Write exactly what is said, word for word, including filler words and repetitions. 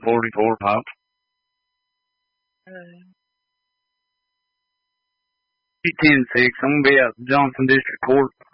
forty-four, Pop. ten six. I'm going to be at Johnson District Court.